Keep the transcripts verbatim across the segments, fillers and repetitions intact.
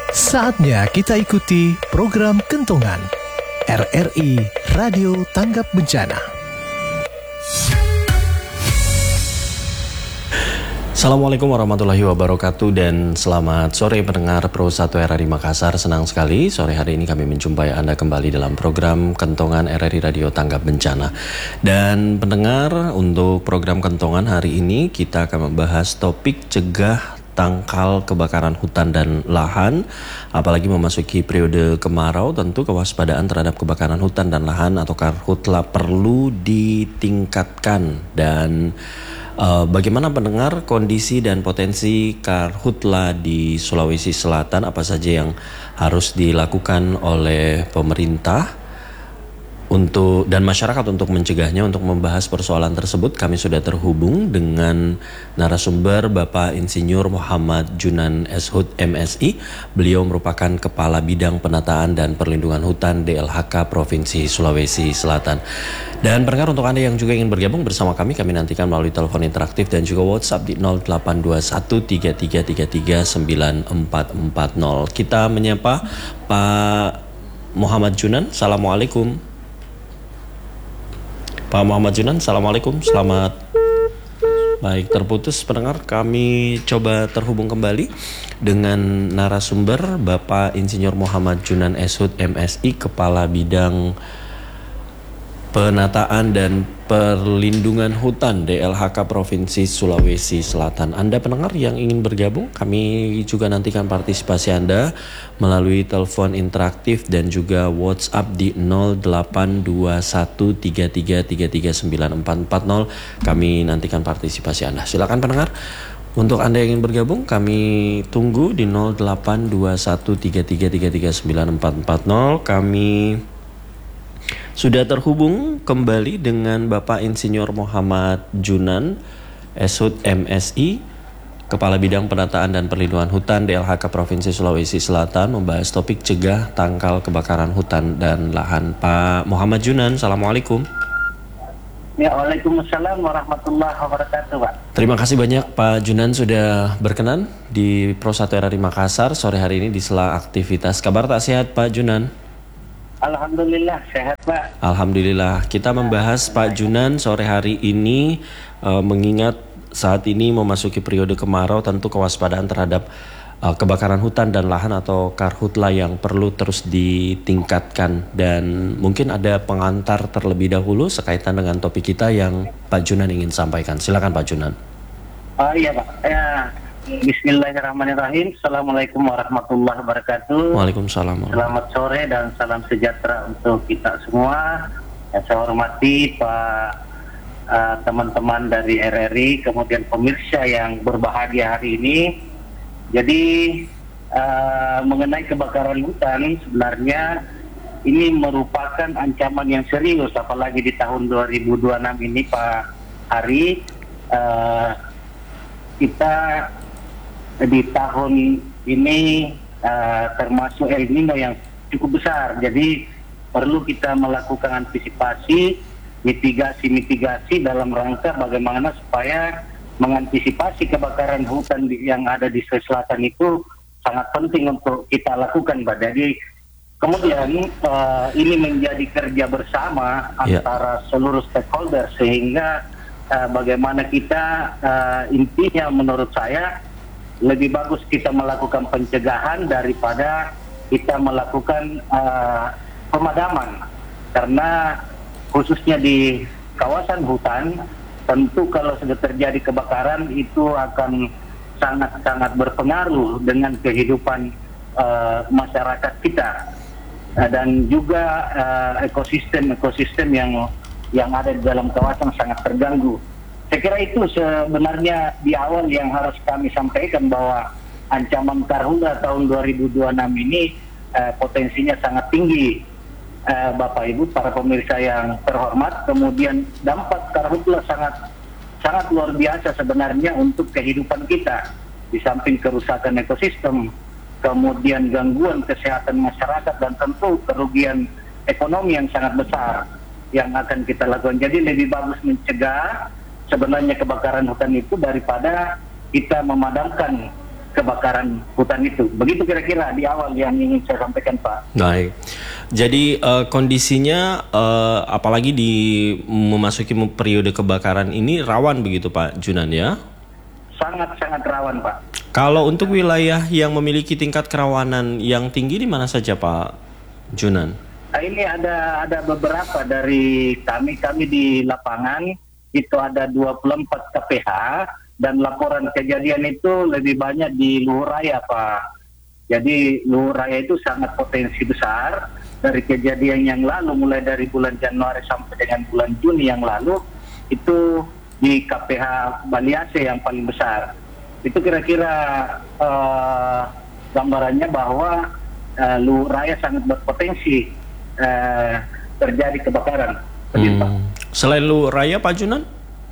Saatnya kita ikuti program Kentongan R R I Radio Tanggap Bencana. Assalamualaikum warahmatullahi wabarakatuh dan selamat sore pendengar Pro satu R R I Makassar. Senang sekali sore hari ini kami menjumpai Anda kembali dalam program Kentongan R R I Radio Tanggap Bencana. Dan pendengar, untuk program Kentongan hari ini kita akan membahas topik cegah tangkal kebakaran hutan dan lahan. Apalagi memasuki periode kemarau, tentu kewaspadaan terhadap kebakaran hutan dan lahan atau karhutla perlu ditingkatkan. Dan Uh, bagaimana pendengar kondisi dan potensi karhutla di Sulawesi Selatan, apa saja yang harus dilakukan oleh pemerintah untuk dan masyarakat untuk mencegahnya? Untuk membahas persoalan tersebut kami sudah terhubung dengan narasumber Bapak Insinyur Muhammad Junan S Hud M Si. Beliau merupakan Kepala Bidang Penataan dan Perlindungan Hutan D L H K Provinsi Sulawesi Selatan. Dan pendengar, untuk Anda yang juga ingin bergabung bersama kami, kami nantikan melalui telepon interaktif dan juga WhatsApp di nol delapan dua satu tiga tiga tiga tiga sembilan empat empat nol. Kita menyapa Pak Muhammad Junan. Assalamualaikum. Pak Muhammad Junan, Assalamualaikum. Selamat. Baik, terputus pendengar. Kami coba terhubung kembali dengan narasumber Bapak Insinyur Muhammad Junan S Hud M Si, Kepala Bidang Penataan dan Perlindungan Hutan D L H K Provinsi Sulawesi Selatan. Anda pendengar yang ingin bergabung, kami juga nantikan partisipasi Anda melalui telepon interaktif dan juga WhatsApp di nol delapan dua satu tiga tiga tiga tiga sembilan empat empat nol. Kami nantikan partisipasi Anda. Silakan pendengar. Untuk Anda yang ingin bergabung, kami tunggu di nol delapan dua satu tiga tiga tiga tiga sembilan empat empat nol. Kami sudah terhubung kembali dengan Bapak Insinyur Muhammad Junan S Hud M Si, Kepala Bidang Penataan dan Perlindungan Hutan D L H K Provinsi Sulawesi Selatan, membahas topik cegah tangkal kebakaran hutan dan lahan. Pak Muhammad Junan, Assalamualaikum. Ya, Waalaikumsalam warahmatullahi wabarakatuh, Pak. Terima kasih banyak Pak Junan sudah berkenan di Pro satu R R I Makassar sore hari ini di sela aktivitas. Kabar tak sehat Pak Junan? Alhamdulillah sehat, Pak. Alhamdulillah. Kita membahas Pak Junan sore hari ini uh, mengingat saat ini memasuki periode kemarau, tentu kewaspadaan terhadap uh, kebakaran hutan dan lahan atau karhutla yang perlu terus ditingkatkan. Dan mungkin ada pengantar terlebih dahulu sekaitan dengan topik kita yang Pak Junan ingin sampaikan. Silakan Pak Junan. Oh iya, Pak. Ya. Bismillahirrahmanirrahim. Assalamualaikum warahmatullahi wabarakatuh. Waalaikumsalam. Selamat sore dan salam sejahtera untuk kita semua. Yang saya hormati Pak uh, teman-teman dari R R I, kemudian pemirsa yang berbahagia hari ini. Jadi uh, mengenai kebakaran hutan, sebenarnya ini merupakan ancaman yang serius, apalagi di tahun dua ribu dua puluh enam ini, Pak Hari. Uh, kita di tahun ini uh, termasuk El Nino yang cukup besar, jadi perlu kita melakukan antisipasi, mitigasi-mitigasi dalam rangka bagaimana supaya mengantisipasi kebakaran hutan di, yang ada di Sulawesi Selatan itu sangat penting untuk kita lakukan, Pak. Jadi kemudian uh, ini menjadi kerja bersama yeah. antara seluruh stakeholder, sehingga uh, bagaimana kita uh, intinya menurut saya lebih bagus kita melakukan pencegahan daripada kita melakukan uh, pemadaman. Karena khususnya di kawasan hutan, tentu kalau sudah terjadi kebakaran itu akan sangat-sangat berpengaruh dengan kehidupan uh, masyarakat kita. Uh, dan juga uh, ekosistem-ekosistem yang yang ada di dalam kawasan sangat terganggu. Saya kira itu sebenarnya di awal yang harus kami sampaikan, bahwa ancaman karhutla tahun dua ribu dua puluh enam ini eh, potensinya sangat tinggi, eh, Bapak Ibu, para pemirsa yang terhormat. Kemudian dampak karhutla sangat sangat luar biasa sebenarnya untuk kehidupan kita. Di samping kerusakan ekosistem, kemudian gangguan kesehatan masyarakat, dan tentu kerugian ekonomi yang sangat besar yang akan kita lakukan. Jadi lebih bagus mencegah sebenarnya kebakaran hutan itu daripada kita memadamkan kebakaran hutan itu. Begitu kira-kira di awal yang ingin saya sampaikan, Pak. Baik. Jadi uh, kondisinya uh, apalagi di memasuki periode kebakaran ini rawan begitu Pak Junan ya? Sangat-sangat rawan, Pak. Kalau untuk wilayah yang memiliki tingkat kerawanan yang tinggi di mana saja Pak Junan? Nah, ini ada ada beberapa dari kami kami di lapangan itu ada dua puluh empat K P H dan laporan kejadian itu lebih banyak di Luhur Raya, Pak. Jadi Luhur Raya itu sangat potensi besar dari kejadian yang lalu mulai dari bulan Januari sampai dengan bulan Juni yang lalu itu di K P H Baliase yang paling besar. Itu kira-kira uh, gambarannya bahwa uh, Luhur Raya sangat berpotensi uh, terjadi kebakaran. Hmm. Selain Luhur Raya, Pak Junan?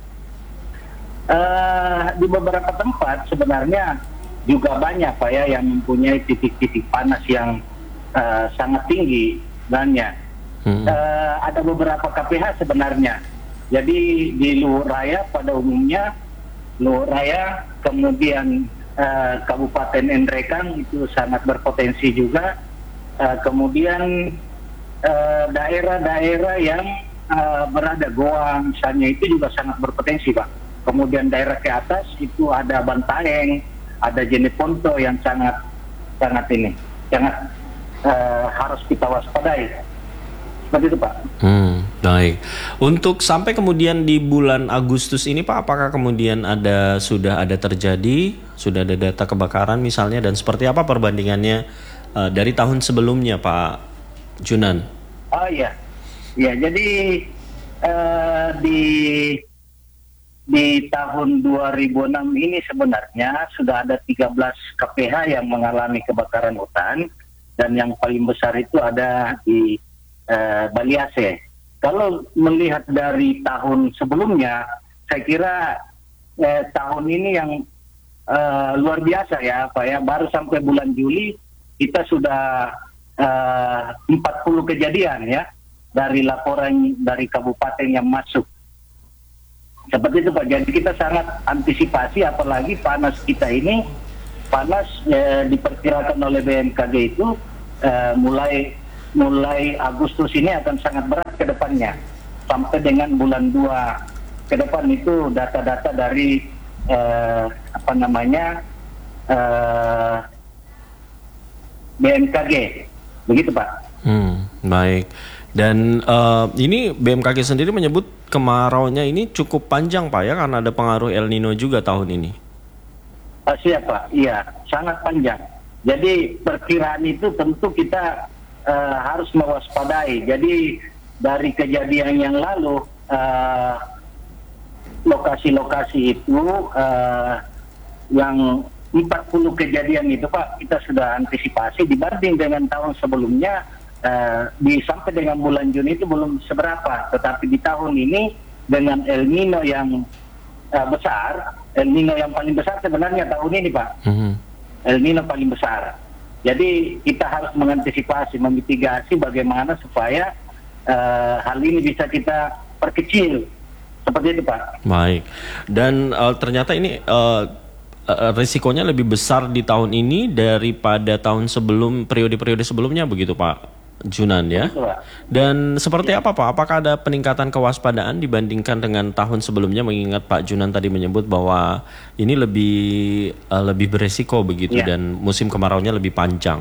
Uh, di beberapa tempat sebenarnya juga banyak Pak ya yang mempunyai titik-titik panas yang uh, sangat tinggi banyak. Hmm. Uh, ada beberapa K P H sebenarnya. Jadi di Luhur Raya pada umumnya Luhur Raya kemudian uh, Kabupaten Nrekang itu sangat berpotensi juga. Uh, kemudian uh, daerah-daerah yang uh, berada Goa misalnya itu juga sangat berpotensi Pak. Kemudian daerah ke atas itu ada Bantaeng, ada Jeneponto yang sangat sangat ini, sangat uh, harus kita waspadai. Seperti itu Pak. Hmm, baik. Untuk sampai kemudian di bulan Agustus ini Pak, apakah kemudian ada sudah ada terjadi, sudah ada data kebakaran misalnya dan seperti apa perbandingannya uh, dari tahun sebelumnya Pak Junan? Oh iya, ya jadi uh, di Di tahun dua ribu enam ini sebenarnya sudah ada tiga belas K P H yang mengalami kebakaran hutan dan yang paling besar itu ada di uh, Baliase. Kalau melihat dari tahun sebelumnya, saya kira eh, tahun ini yang uh, luar biasa ya Pak ya, baru sampai bulan Juli kita sudah uh, empat puluh kejadian ya dari laporan dari kabupaten yang masuk. Seperti itu Pak, jadi kita sangat antisipasi apalagi panas kita ini, panas eh, diperkirakan oleh B M K G itu eh, mulai mulai Agustus ini akan sangat berat ke depannya. Sampai dengan bulan dua ke depan itu data-data dari eh, apa namanya eh, B M K G. Begitu Pak. Hmm, baik. Dan uh, ini B M K G sendiri menyebut kemaraunya ini cukup panjang Pak ya, karena ada pengaruh El Nino juga tahun ini. Uh, siap Pak, iya sangat panjang. Jadi perkiraan itu tentu kita uh, harus mewaspadai. Jadi dari kejadian yang lalu uh, lokasi-lokasi itu uh, yang empat puluh kejadian itu Pak kita sudah antisipasi dibanding dengan tahun sebelumnya. Uh, di sampai dengan bulan Juni itu belum seberapa, tetapi di tahun ini dengan El Nino yang uh, besar, El Nino yang paling besar sebenarnya tahun ini Pak, mm-hmm. El Nino paling besar. Jadi kita harus mengantisipasi, memitigasi bagaimana supaya uh, hal ini bisa kita perkecil, seperti itu Pak. Baik, dan uh, ternyata ini uh, uh, risikonya lebih besar di tahun ini daripada tahun sebelum, periode-periode sebelumnya begitu Pak Junan ya. Dan seperti apa Pak? Apakah ada peningkatan kewaspadaan dibandingkan dengan tahun sebelumnya, mengingat Pak Junan tadi menyebut bahwa ini lebih uh, lebih beresiko begitu ya, dan musim kemaraunya lebih panjang?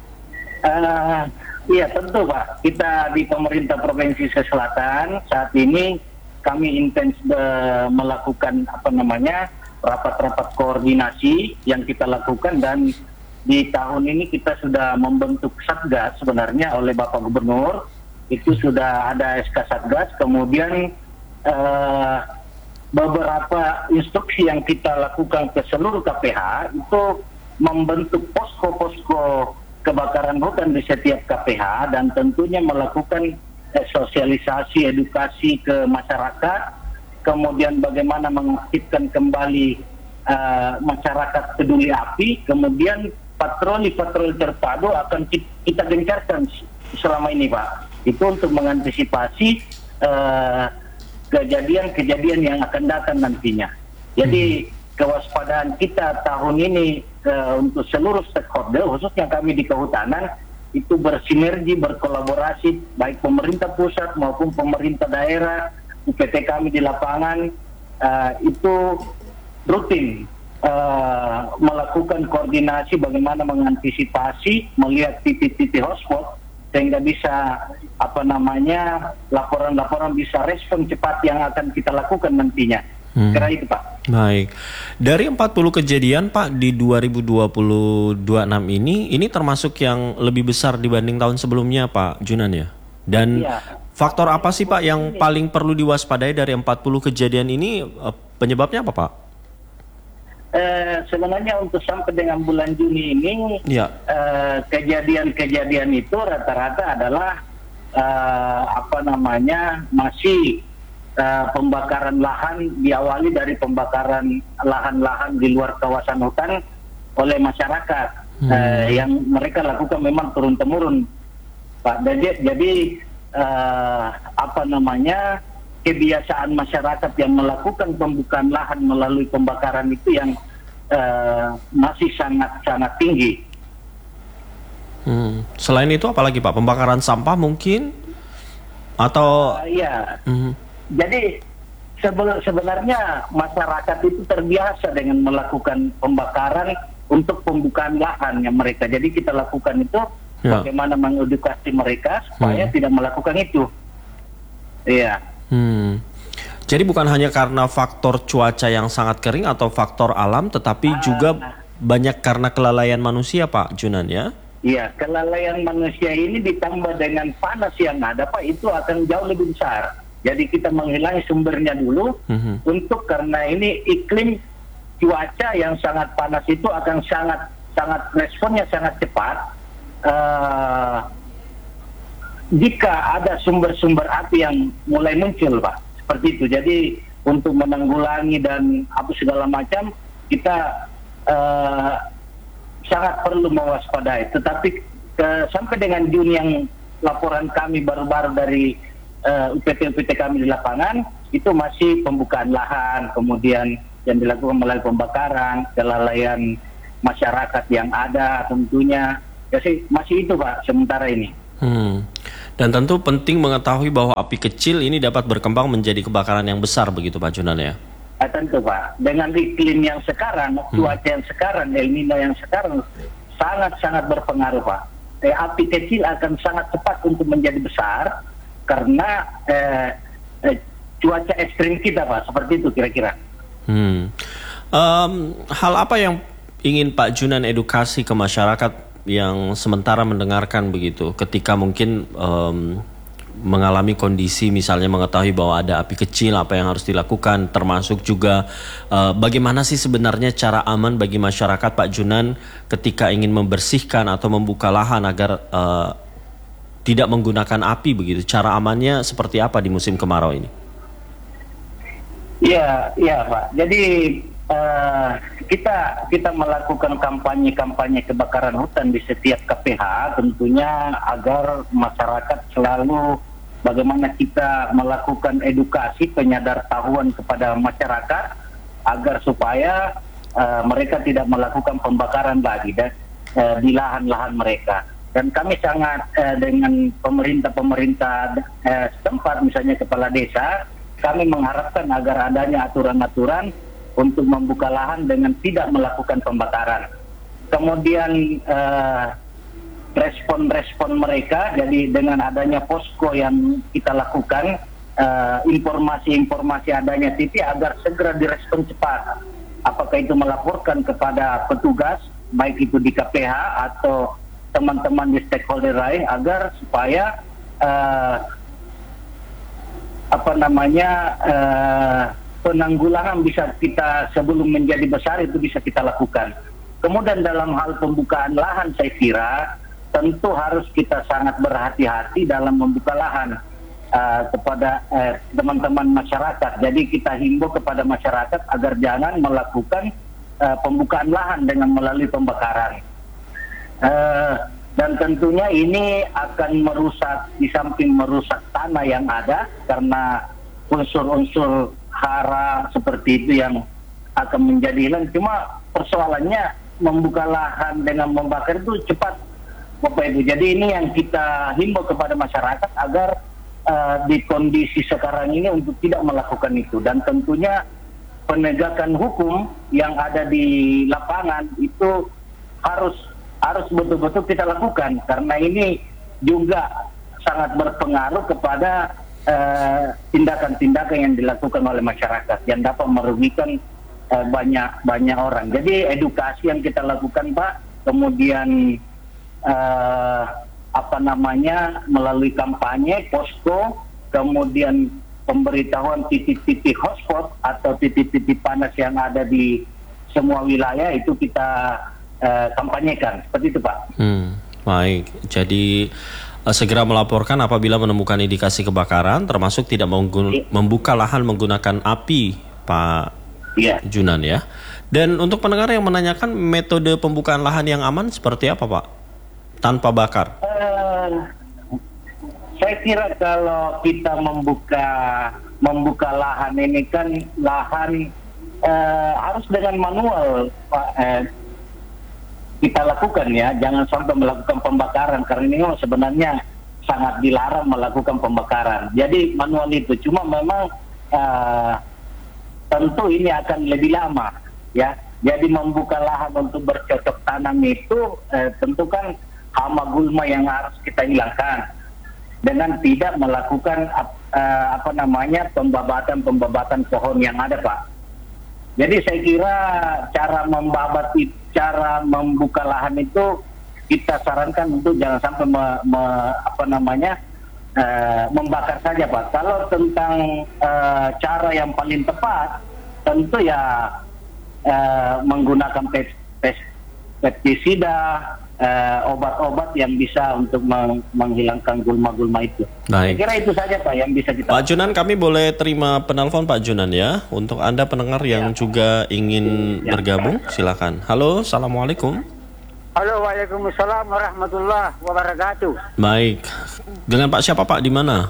Uh, iya tentu Pak. Kita di pemerintah Provinsi Selatan saat ini kami intens uh, melakukan apa namanya rapat-rapat koordinasi yang kita lakukan, dan di tahun ini kita sudah membentuk Satgas sebenarnya oleh Bapak Gubernur. Itu sudah ada S K Satgas, kemudian eh, beberapa instruksi yang kita lakukan ke seluruh K P H itu membentuk posko-posko kebakaran hutan di setiap K P H, dan tentunya melakukan eh, sosialisasi edukasi ke masyarakat, kemudian bagaimana mengaktifkan kembali eh, masyarakat peduli api, kemudian patroli-patroli terpadu akan kita gencarkan selama ini Pak. Itu untuk mengantisipasi uh, kejadian-kejadian yang akan datang nantinya. Jadi kewaspadaan kita tahun ini uh, untuk seluruh stakeholder, khususnya kami di kehutanan, itu bersinergi, berkolaborasi, baik pemerintah pusat maupun pemerintah daerah, U P T kami di lapangan, uh, itu rutin uh, melakukan koordinasi bagaimana mengantisipasi, melihat titik-titik hotspot, sehingga bisa apa namanya laporan-laporan bisa respon cepat yang akan kita lakukan nantinya. Hmm. Kira itu Pak. Baik, dari empat puluh kejadian Pak di dua ribu dua puluh dua enam ini, ini termasuk yang lebih besar dibanding tahun sebelumnya Pak Junan ya? Dan ya, faktor apa sih Pak yang paling perlu diwaspadai dari empat puluh kejadian ini, penyebabnya apa Pak? Eh, sebenarnya untuk sampai dengan bulan Juni ini, ya. eh, kejadian-kejadian itu rata-rata adalah eh, apa namanya masih Uh, pembakaran lahan, diawali dari pembakaran lahan-lahan di luar kawasan hutan oleh masyarakat. hmm. uh, yang mereka lakukan memang turun-temurun Pak. Jadi, jadi uh, apa namanya kebiasaan masyarakat yang melakukan pembukaan lahan melalui pembakaran itu yang uh, masih sangat-sangat tinggi. hmm. Selain itu apalagi Pak? Pembakaran sampah mungkin? Atau uh, ya hmm. Jadi sebenarnya masyarakat itu terbiasa dengan melakukan pembakaran untuk pembukaan lahan yang mereka. Jadi kita lakukan itu ya. Bagaimana mengedukasi mereka supaya hmm. tidak melakukan itu. Iya. Hmm. Jadi bukan hanya karena faktor cuaca yang sangat kering atau faktor alam, tetapi ah. juga banyak karena kelalaian manusia Pak Junan ya? Iya, kelalaian manusia ini ditambah dengan panas yang ada Pak, itu akan jauh lebih besar. Jadi kita menghilangi sumbernya dulu, mm-hmm. untuk karena ini iklim cuaca yang sangat panas itu akan sangat sangat responnya sangat cepat. Uh, jika ada sumber-sumber api yang mulai muncul, Pak, seperti itu. Jadi untuk menanggulangi dan apa segala macam kita uh, sangat perlu mewaspadai. Tetapi uh, sampai dengan Juni yang laporan kami baru-baru dari Uh, U P T U P T kami di lapangan itu masih pembukaan lahan, kemudian yang dilakukan melalui pembakaran, kelalaian masyarakat yang ada tentunya, ya sih masih itu Pak sementara ini. Hmm. Dan tentu penting mengetahui bahwa api kecil ini dapat berkembang menjadi kebakaran yang besar begitu Pak Junan ya? Ah, tentu Pak, dengan iklim yang sekarang, hmm. cuaca yang sekarang, El Nino yang sekarang sangat-sangat berpengaruh Pak. Eh, api kecil akan sangat cepat untuk menjadi besar karena eh, eh, cuaca ekstrim kita Pak, seperti itu kira-kira. Hmm. Um, hal apa yang ingin Pak Junan edukasi ke masyarakat yang sementara mendengarkan begitu, ketika mungkin um, mengalami kondisi misalnya mengetahui bahwa ada api kecil, apa yang harus dilakukan, termasuk juga uh, bagaimana sih sebenarnya cara aman bagi masyarakat Pak Junan ketika ingin membersihkan atau membuka lahan agar uh, tidak menggunakan api begitu. Cara amannya seperti apa di musim kemarau ini? Iya, iya Pak. Jadi uh, kita kita melakukan kampanye-kampanye kebakaran hutan di setiap K P H tentunya agar masyarakat selalu bagaimana kita melakukan edukasi penyadaran kepada masyarakat agar supaya uh, mereka tidak melakukan pembakaran lagi dan uh, di lahan-lahan mereka. Dan kami sangat eh, dengan pemerintah-pemerintah eh, setempat, misalnya kepala desa, kami mengharapkan agar adanya aturan-aturan untuk membuka lahan dengan tidak melakukan pembakaran. Kemudian eh, respon-respon mereka, jadi dengan adanya posko yang kita lakukan, eh, informasi-informasi adanya titik agar segera direspon cepat. Apakah itu melaporkan kepada petugas, baik itu di K P H atau teman-teman di stakeholder lain agar supaya uh, apa namanya uh, penanggulangan bisa kita sebelum menjadi besar itu bisa kita lakukan. Kemudian dalam hal pembukaan lahan saya kira tentu harus kita sangat berhati-hati dalam membuka lahan uh, kepada uh, teman-teman masyarakat. Jadi kita himbau kepada masyarakat agar jangan melakukan uh, pembukaan lahan dengan melalui pembakaran. Uh, dan tentunya ini akan merusak, di samping merusak tanah yang ada karena unsur-unsur hara seperti itu yang akan menjadi hilang. Cuma persoalannya membuka lahan dengan membakar itu cepat, Bapak Ibu. Jadi ini yang kita himbau kepada masyarakat agar uh, di kondisi sekarang ini untuk tidak melakukan itu. Dan tentunya penegakan hukum yang ada di lapangan itu harus harus betul-betul kita lakukan, karena ini juga sangat berpengaruh kepada uh, tindakan-tindakan yang dilakukan oleh masyarakat yang dapat merugikan uh, banyak banyak orang. Jadi edukasi yang kita lakukan, Pak, kemudian uh, apa namanya melalui kampanye posko, kemudian pemberitahuan titik-titik hotspot atau titik-titik panas yang ada di semua wilayah itu kita uh, kampanyekan, seperti itu, Pak. Hmm, baik, jadi uh, segera melaporkan apabila menemukan indikasi kebakaran, termasuk tidak menggun- yeah. membuka lahan menggunakan api, Pak yeah. Junan ya. Dan untuk pendengar yang menanyakan metode pembukaan lahan yang aman seperti apa, Pak? Tanpa bakar? Uh, saya kira kalau kita membuka membuka lahan ini kan lahan uh, harus dengan manual, Pak, uh, kita lakukan ya, jangan sampai melakukan pembakaran karena ini sebenarnya sangat dilarang melakukan pembakaran. Jadi manual itu, cuma memang uh, tentu ini akan lebih lama ya. Jadi membuka lahan untuk bercocok tanam itu uh, tentu kan hama gulma yang harus kita hilangkan dengan tidak melakukan uh, apa namanya pembabatan-pembabatan pohon yang ada, Pak. Jadi saya kira cara membabat, cara membuka lahan itu kita sarankan untuk jangan sampai me, me, apa namanya uh, membakar saja, Pak. Kalau tentang uh, cara yang paling tepat, tentu ya uh, menggunakan pes, pes, pestisida, uh, obat-obat yang bisa untuk meng, menghilangkan gulma-gulma itu. Baik. Saya kira itu saja, Pak, yang bisa kita. Pak Junan, kami boleh terima penelpon Pak Junan ya, untuk Anda pendengar yang ya. juga ingin ya. bergabung, silakan. Halo, assalamualaikum. Halo, waalaikumsalam warahmatullahi wabarakatuh. Baik, dengan Pak siapa, Pak, di mana?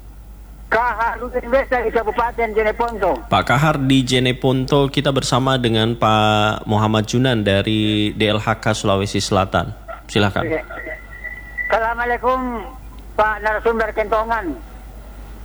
Kahar Desa di Kabupaten Jeneponto. Pak Kahar di Jeneponto, kita bersama dengan Pak Muhammad Junan dari D L H K Sulawesi Selatan. Silakan. Assalamualaikum Pak narasumber Kentongan.